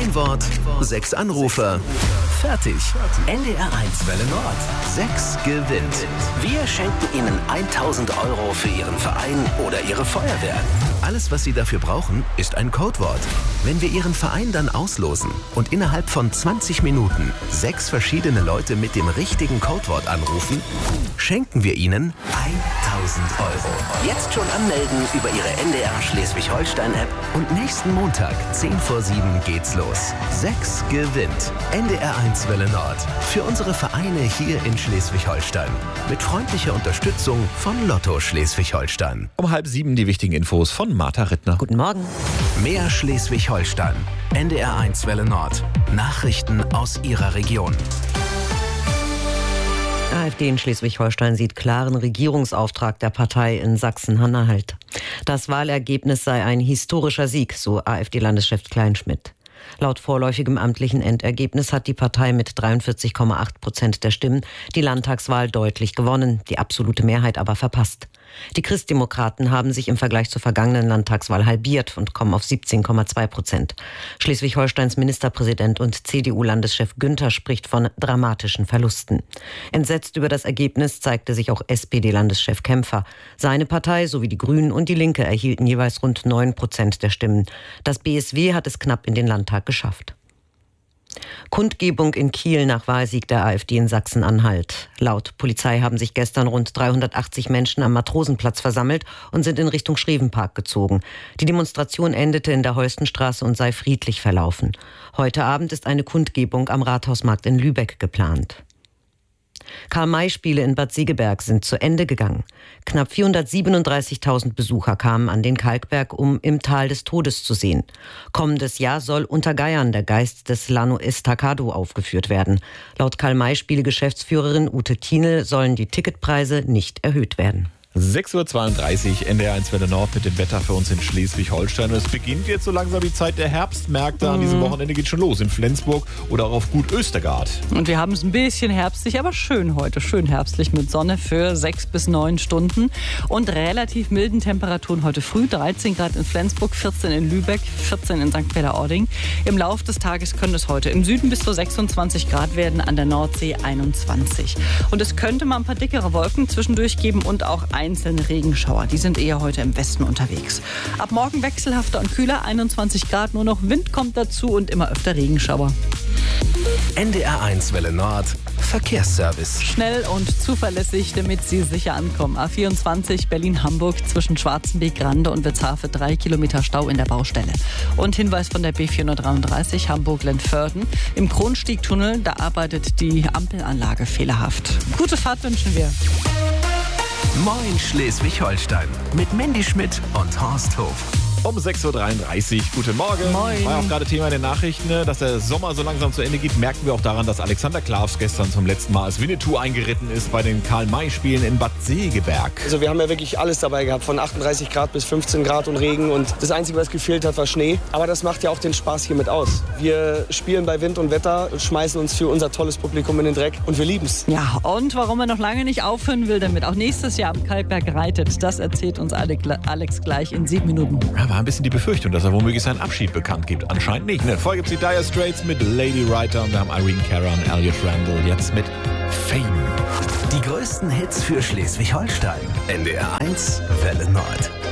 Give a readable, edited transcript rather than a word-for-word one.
Ein Wort, 6 Anrufer. Fertig. NDR1 Welle Nord. 6 gewinnt. Wir schenken Ihnen 1.000 € für Ihren Verein oder Ihre Feuerwehr. Alles, was Sie dafür brauchen, ist ein Codewort. Wenn wir Ihren Verein dann auslosen und innerhalb von 20 Minuten 6 verschiedene Leute mit dem richtigen Codewort anrufen, schenken wir Ihnen 1.000 €. Jetzt schon anmelden über Ihre NDR Schleswig-Holstein-App. und nächsten Montag, 6:10 geht's los. 6 gewinnt. NDR1 Welle Nord. Für unsere Vereine hier in Schleswig-Holstein. Mit freundlicher Unterstützung von Lotto Schleswig-Holstein. Um 6:30 die wichtigen Infos von Martha Rittner. Guten Morgen. Mehr Schleswig-Holstein. NDR1 Welle Nord. Nachrichten aus Ihrer Region. AfD in Schleswig-Holstein sieht klaren Regierungsauftrag der Partei in Sachsen-Anhalt. Das Wahlergebnis sei ein historischer Sieg, so AfD-Landeschef Kleinschmidt. Laut vorläufigem amtlichen Endergebnis hat die Partei mit 43,8% der Stimmen die Landtagswahl deutlich gewonnen, die absolute Mehrheit aber verpasst. Die Christdemokraten haben sich im Vergleich zur vergangenen Landtagswahl halbiert und kommen auf 17,2%. Schleswig-Holsteins Ministerpräsident und CDU-Landeschef Günther spricht von dramatischen Verlusten. Entsetzt über das Ergebnis zeigte sich auch SPD-Landeschef Kämpfer. Seine Partei sowie die Grünen und die Linke erhielten jeweils rund 9% der Stimmen. Das BSW hat es knapp in den Landtag geschafft. Kundgebung in Kiel nach Wahlsieg der AfD in Sachsen-Anhalt. Laut Polizei haben sich gestern rund 380 Menschen am Matrosenplatz versammelt und sind in Richtung Schrevenpark gezogen. Die Demonstration endete in der Holstenstraße und sei friedlich verlaufen. Heute Abend ist eine Kundgebung am Rathausmarkt in Lübeck geplant. Karl-May-Spiele in Bad Segeberg sind zu Ende gegangen. Knapp 437.000 Besucher kamen an den Kalkberg, um im Tal des Todes zu sehen. Kommendes Jahr soll unter Geiern der Geist des Llano Estacado aufgeführt werden. Laut Karl-May-Spiele-Geschäftsführerin Ute Kienel sollen die Ticketpreise nicht erhöht werden. 6:32 Uhr, NDR1 Welle Nord mit dem Wetter für uns in Schleswig-Holstein. Und es beginnt jetzt so langsam die Zeit der Herbstmärkte. An diesem Wochenende geht schon los in Flensburg oder auch auf Gut Östergard. Und wir haben es ein bisschen herbstlich, aber schön heute. Schön herbstlich mit Sonne für 6 bis 9 Stunden. Und relativ milden Temperaturen heute früh. 13 Grad in Flensburg, 14 in Lübeck, 14 in St. Peter-Ording. Im Laufe des Tages können es heute im Süden bis zu 26 Grad werden, an der Nordsee 21. Und es könnte mal ein paar dickere Wolken zwischendurch geben und auch einzelne Regenschauer. Die sind eher heute im Westen unterwegs. Ab morgen wechselhafter und kühler, 21 Grad, nur noch Wind kommt dazu und immer öfter Regenschauer. NDR1 Welle Nord. Verkehrsservice. Schnell und zuverlässig, damit Sie sicher ankommen. A24 Berlin-Hamburg zwischen Schwarzenbeek-Rande und Witzhafe 3 Kilometer Stau in der Baustelle. Und Hinweis von der B433 Hamburg-Lentförden. Im Kronstiegtunnel, da arbeitet die Ampelanlage fehlerhaft. Gute Fahrt wünschen wir. Moin Schleswig-Holstein. Mit Mandy Schmidt und Horst Hof. Um 6:33 Uhr, guten Morgen. Moin. War auch gerade Thema in den Nachrichten, dass der Sommer so langsam zu Ende geht, merken wir auch daran, dass Alexander Klavs gestern zum letzten Mal als Winnetou eingeritten ist bei den Karl-May-Spielen in Bad Segeberg. Also wir haben ja wirklich alles dabei gehabt, von 38 Grad bis 15 Grad und Regen, und das Einzige, was gefehlt hat, war Schnee. Aber das macht ja auch den Spaß hier mit aus. Wir spielen bei Wind und Wetter, schmeißen uns für unser tolles Publikum in den Dreck und wir lieben's. Ja, und warum er noch lange nicht aufhören will, damit auch nächstes Jahr am Kalkberg reitet, das erzählt uns Alex gleich in 7 Minuten. Ja, war ein bisschen die Befürchtung, dass er womöglich seinen Abschied bekannt gibt. Anscheinend nicht. Ne? Vorher gibt es die Dire Straits mit Lady Writer und wir haben Irene Cara und Elliot Randall jetzt mit Fame. Die größten Hits für Schleswig-Holstein. NDR1 Welle Nord.